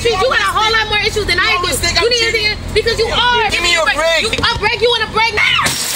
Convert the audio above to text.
issues. You got a whole lot more issues than I do. You need to because you are. Give me a break. A break. You want a break?